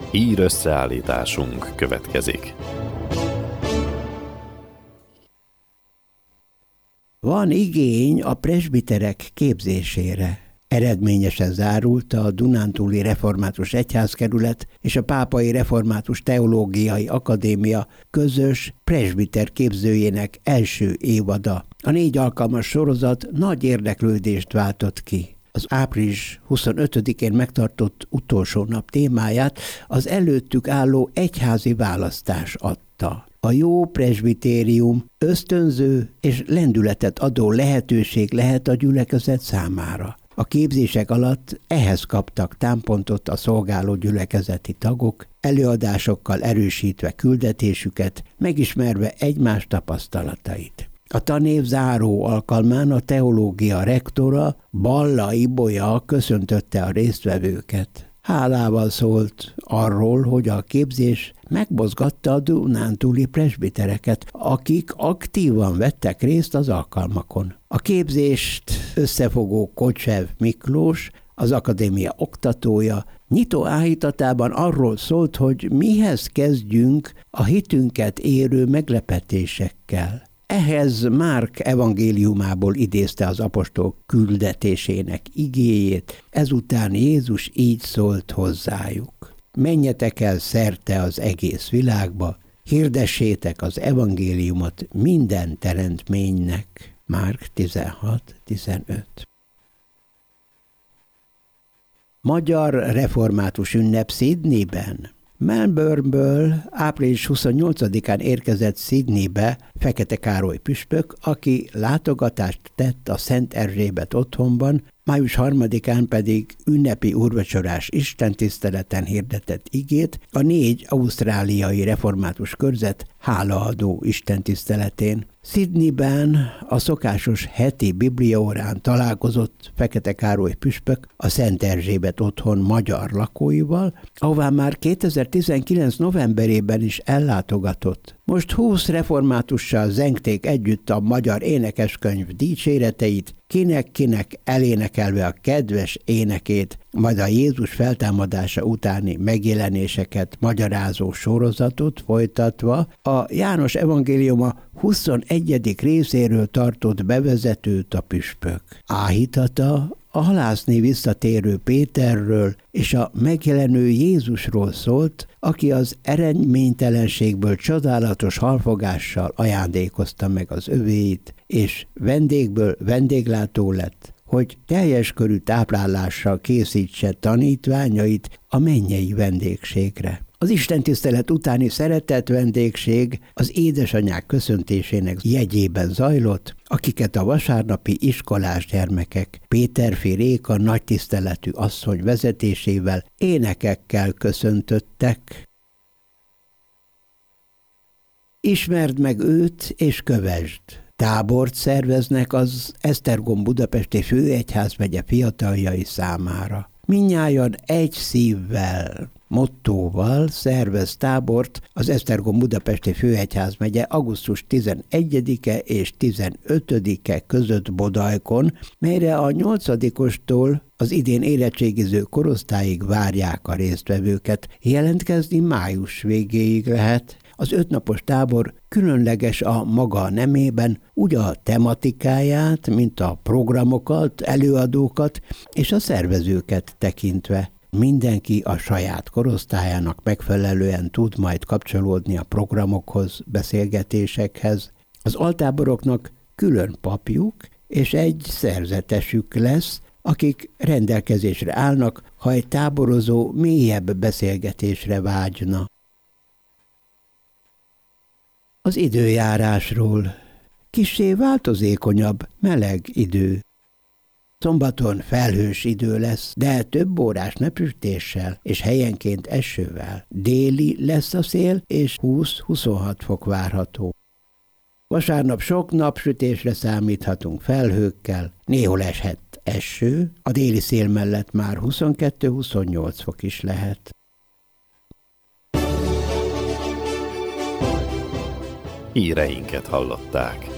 Hír összeállításunk következik. Van igény a presbiterek képzésére. Eredményesen zárult a Dunántúli Református Egyházkerület és a Pápai Református Teológiai Akadémia közös presbiter képzőjének első évada. A 4 alkalmas sorozat nagy érdeklődést váltott ki. Az április 25-én megtartott utolsó nap témáját az előttük álló egyházi választás adta. A jó presbitérium ösztönző és lendületet adó lehetőség lehet a gyülekezet számára. A képzések alatt ehhez kaptak támpontot a szolgáló gyülekezeti tagok, előadásokkal erősítve küldetésüket, megismerve egymás tapasztalatait. A tanév záró alkalmán a teológia rektora, Balla Ibolya köszöntötte a résztvevőket. Hálával szólt arról, hogy a képzés megmozgatta a dunántúli presbitereket, akik aktívan vettek részt az alkalmakon. A képzést összefogó Kocsev Miklós, az akadémia oktatója, nyitó áhítatában arról szólt, hogy mihez kezdjünk a hitünket érő meglepetésekkel. Ehhez Márk evangéliumából idézte az apostol küldetésének igéjét, ezután Jézus így szólt hozzájuk. Menjetek el szerte az egész világba, hirdessétek az evangéliumot minden teremtménynek. Márk 16-15. Magyar református ünnep Sydneyben. Melbourneből április 28-án érkezett Sydneybe Fekete Károly püspök, aki látogatást tett a Szent Erzsébet otthonban, május 3-án pedig ünnepi úrvacsorás istentiszteleten hirdetett igét a 4 ausztráliai református körzet hálaadó istentiszteletén. Sydneyben a szokásos heti bibliaórán találkozott Fekete Károly püspök a Szent Erzsébet otthon magyar lakóival, ahová már 2019. novemberében is ellátogatott. Most 20 reformátussal zengték együtt a magyar énekeskönyv dicséreteit, kinek-kinek elénekelve a kedves énekét, majd a Jézus feltámadása utáni megjelenéseket magyarázó sorozatot folytatva a János evangéliuma 21. részéről tartott bevezetőt a püspök. Áhítata a halászni visszatérő Péterről és a megjelenő Jézusról szólt, aki az eredménytelenségből csodálatos halfogással ajándékozta meg az övéit, és vendégből vendéglátó lett, hogy teljes körű táplálással készítse tanítványait a mennyei vendégségre. Az istentisztelet utáni szeretett vendégség az édesanyák köszöntésének jegyében zajlott, akiket a vasárnapi iskolás gyermekek Péterfi Réka nagytiszteletű asszony vezetésével énekekkel köszöntöttek. Ismerd meg őt és kövesd! Tábort szerveznek az Esztergom Budapesti Főegyházmegye fiataljai számára. Mindnyájan egy szívvel, mottóval szervez tábort az Esztergom Budapesti Főegyházmegye augusztus 11-e és 15-e között Bodajkon, melyre a 8-ostól az idén érettségiző korosztályig várják a résztvevőket. Jelentkezni május végéig lehet. Az 5 napos tábor különleges a maga nemében, úgy a tematikáját, mint a programokat, előadókat és a szervezőket tekintve. Mindenki a saját korosztályának megfelelően tud majd kapcsolódni a programokhoz, beszélgetésekhez. Az altáboroknak külön papjuk és egy szerzetesük lesz, akik rendelkezésre állnak, ha egy táborozó mélyebb beszélgetésre vágyna. Az időjárásról. Kissé változékonyabb, meleg idő. Szombaton felhős idő lesz, de több órás napsütéssel és helyenként esővel. Déli lesz a szél, és 20-26 fok várható. Vasárnap sok napsütésre számíthatunk felhőkkel, néhol eshet eső, a déli szél mellett már 22-28 fok is lehet. Híreinket hallották.